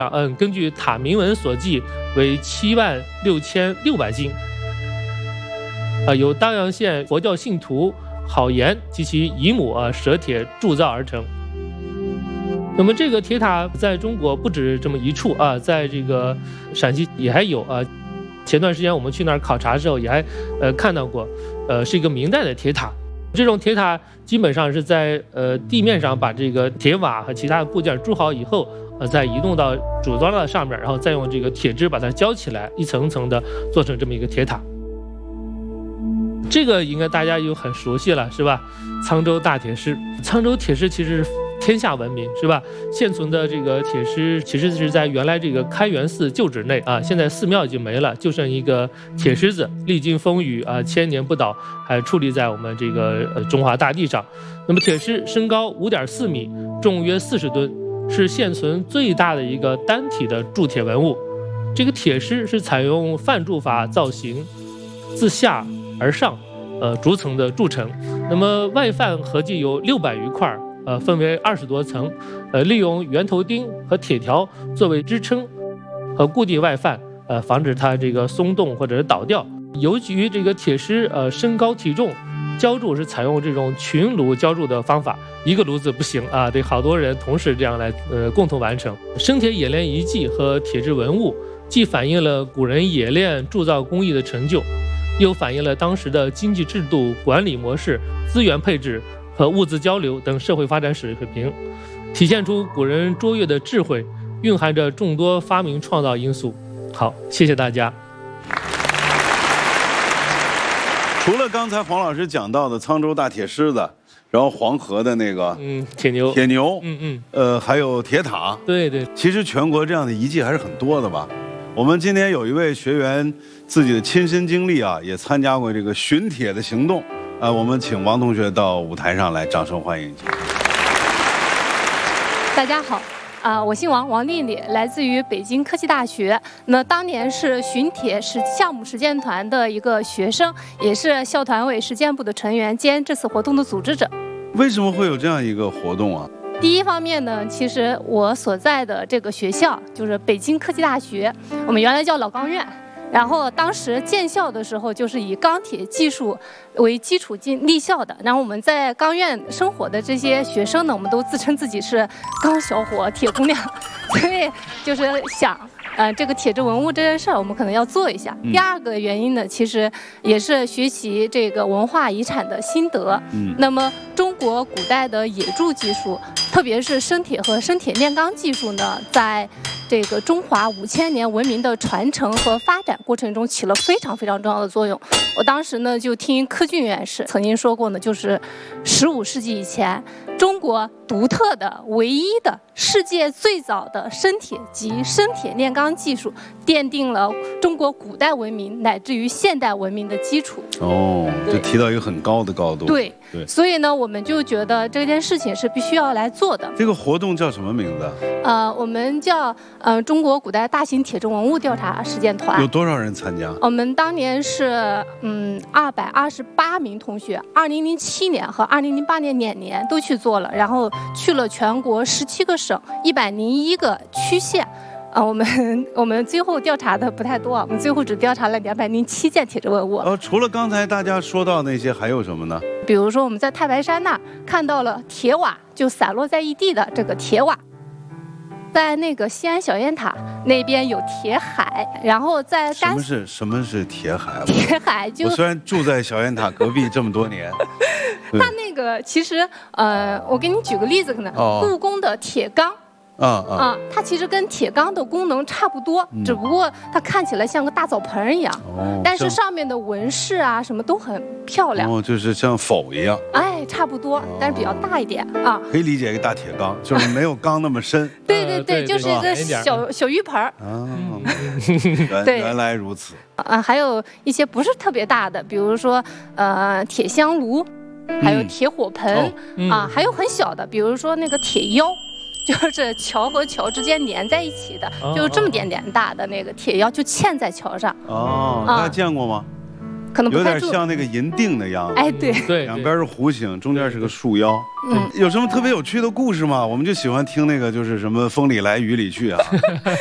根据塔铭文所记为76600斤。由当阳县佛教信徒郝岩及其姨母舍铁铸造而成。那么这个铁塔在中国不止这么一处在这个陕西也还有前段时间我们去那儿考察的时候也还看到过，是一个明代的铁塔。这种铁塔基本上是在地面上把这个铁瓦和其他的部件铸好以后，再移动到组装到上面，然后再用这个铁枝把它浇起来，一层层的做成这么一个铁塔。这个应该大家又很熟悉了，是吧？沧州大铁狮，沧州铁狮其实是天下闻名，是吧？现存的这个铁狮其实是在原来这个开元寺旧址内现在寺庙已经没了，就剩一个铁狮子，历经风雨千年不倒，还矗立在我们这个中华大地上。那么铁狮身高5.4米，重约40吨，是现存最大的一个单体的铸铁文物。这个铁狮是采用范铸法造型，自下而上逐层的铸成。那么外范合计有600余块，分为20多层，利用圆头钉和铁条作为支撑和固定外范，防止它这个松动或者是倒掉。由于这个铁狮身高体重，浇铸是采用这种群炉浇铸的方法，一个炉子不行得好多人同时这样来共同完成。生铁冶炼遗迹和铁制文物，既反映了古人冶炼铸造工艺的成就，又反映了当时的经济制度、管理模式、资源配置和物资交流等社会发展史水平，体现出古人卓越的智慧，蕴含着众多发明创造因素。好，谢谢大家。 除了刚才黄老师讲到的沧州大铁狮子，然后黄河的那个铁牛，还有铁塔， 对对， 其实全国这样的遗迹还是很多的吧。我们今天有一位学员自己的亲身经历也参加过这个寻铁的行动我们请王同学到舞台上来，掌声欢迎。 大家好。我姓王，王丽丽，来自于北京科技大学。那当年是寻铁项目实践团的一个学生，也是校团委实践部的成员兼这次活动的组织者。 为什么会有这样一个活动啊？ 第一方面呢，其实我所在的这个学校就是北京科技大学，我们原来叫老钢院。然后当时建校的时候，就是以钢铁技术为基础立校的。然后我们在钢院生活的这些学生呢，我们都自称自己是钢小伙、铁姑娘，所以就是想，这个铁制文物这件事儿，我们可能要做一下。第二个原因呢，其实也是学习这个文化遗产的心得。那么中国古代的冶铸技术，特别是生铁和生铁炼钢技术呢，在这个中华5000年文明的传承和发展过程中起了非常非常重要的作用。我当时呢就听柯俊院士曾经说过呢，就是15世纪以前，中国独特的、唯一的、世界最早的生铁及生铁炼钢技术，奠定了中国古代文明乃至于现代文明的基础。 就提到一个很高的高度。 对，所以呢，我们就觉得这件事情是必须要来做的。 这个活动叫什么名字？ 我们叫中国古代大型铁制文物调查实践团。 有多少人参加？ 我们当年是228名同学，2007年和2008年两年都去做了，然后去了全国17个省、101个区县。我们最后调查的不太多，我们最后只调查了207件铁制文物。 除了刚才大家说到那些，还有什么呢？ 比如说我们在太白山那儿看到了铁瓦，就散落在一地的这个铁瓦。在那个西安小雁塔那边有铁海，然后在什么是铁海？ 铁海就我虽然住在小雁塔隔壁这么多年， 它那个其实我给你举个例子，可能故宫的铁缸。它其实跟铁缸的功能差不多，只不过它看起来像个大澡盆一样，但是上面的纹饰啊什么都很漂亮。 就是像否一样。 哎，差不多，但是比较大一点啊。 可以理解一个大铁缸，就是没有缸那么深。 对，就是一个小浴盆。 原来如此。 还有一些不是特别大的，比如说铁香炉，还有铁火盆还有很小的，比如说那个铁腰。就是桥和桥之间连在一起的，就是这么点大的那个铁腰就嵌在桥上。 大家见过吗？ 可能不太住。 有点像那个银锭的样子。 哎，对， 对， 两边是弧形，中间是个树腰。有什么特别有趣的故事吗？我们就喜欢听那个，就是什么风里来雨里去啊。